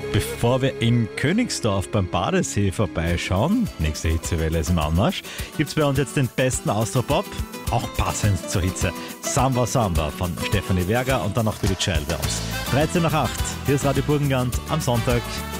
Bevor wir in Königsdorf beim Badesee vorbeischauen, nächste Hitzewelle ist im Anmarsch, gibt's bei uns jetzt den besten Austropop, auch passend zur Hitze. Samba Samba von Stefanie Werger und dann noch Billy Childer aus. 13 nach 8, hier ist Radio Burgenland am Sonntag.